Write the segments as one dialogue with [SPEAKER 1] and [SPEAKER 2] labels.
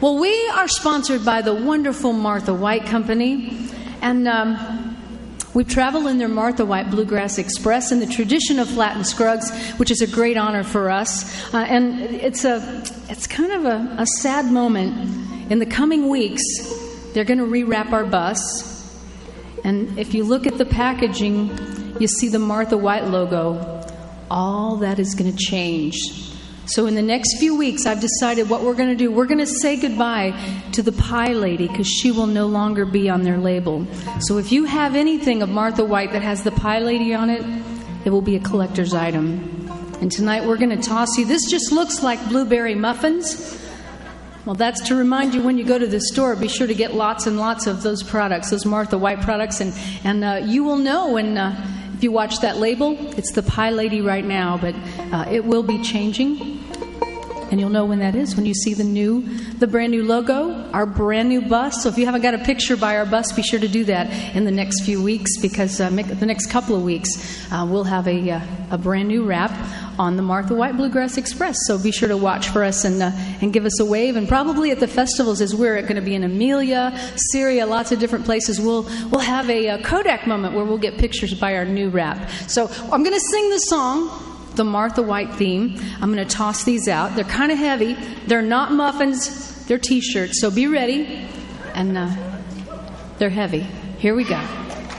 [SPEAKER 1] Well, we are sponsored by the wonderful Martha White Company, and we travel in their Martha White Bluegrass Express in the tradition of Flatt and Scruggs, which is a great honor for us. And it's kind of a sad moment. In the coming weeks, they're going to rewrap our bus. And if you look at the packaging, you see the Martha White logo. All that is going to change. So in the next few weeks, I've decided what we're going to do. We're going to say goodbye to the Pie Lady because she will no longer be on their label. So if you have anything of Martha White that has the Pie Lady on it, it will be a collector's item. And tonight we're going to toss you. This just looks like blueberry muffins. Well, that's to remind you when you go to the store, be sure to get lots and lots of those products, those Martha White products. And you will know when... if you watch that label, it's the Pie Lady right now, but it will be changing. And you'll know when that is, when you see the brand new logo, our brand new bus. So if you haven't got a picture by our bus, be sure to do that in the next few weeks, because the next couple of weeks we'll have a brand new wrap on the Martha White Bluegrass Express. So be sure to watch for us and give us a wave. And probably at the festivals, as we're going to be in Amelia, Syria, lots of different places, we'll have a Kodak moment where we'll get pictures by our new wrap. So I'm going to sing the song, the Martha White theme. I'm going to toss these out. They're kind of heavy. They're not muffins. They're T-shirts. So be ready. And they're heavy. Here we go.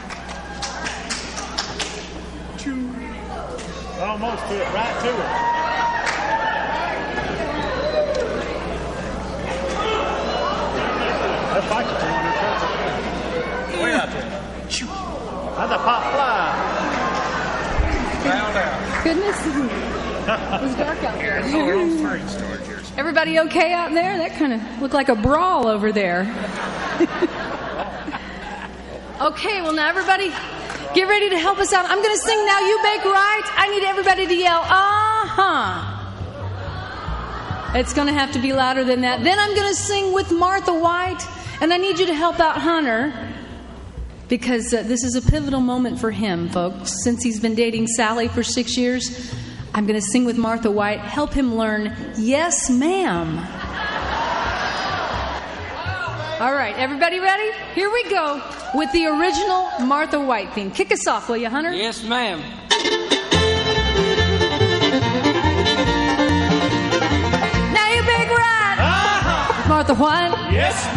[SPEAKER 2] Almost to it, right to it. That's like it. Way out there. How'd the pop fly? Found out.
[SPEAKER 1] Goodness. It was dark out there. Everybody okay out there? That kind of looked like a brawl over there. Okay, well now everybody... get ready to help us out. I'm going to sing Now You Bake Right. I need everybody to yell, uh-huh. It's going to have to be louder than that. Then I'm going to sing with Martha White. And I need you to help out Hunter, because this is a pivotal moment for him, folks. Since he's been dating Sally for 6 years, I'm going to sing with Martha White. Help him learn, yes, ma'am. All right, everybody ready? Here we go with the original Martha White theme. Kick us off, will you, Hunter?
[SPEAKER 3] Yes, ma'am.
[SPEAKER 1] Now you big right.
[SPEAKER 2] Uh-huh.
[SPEAKER 1] Martha White.
[SPEAKER 2] Yes,